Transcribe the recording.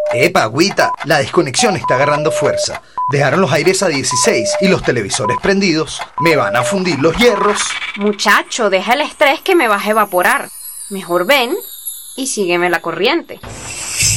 Epa, agüita, la desconexión está agarrando fuerza. Dejaron los aires a 16 y los televisores prendidos. Me van a fundir los hierros. Muchacho, deja el estrés que me vas a evaporar. Mejor ven y sígueme la corriente.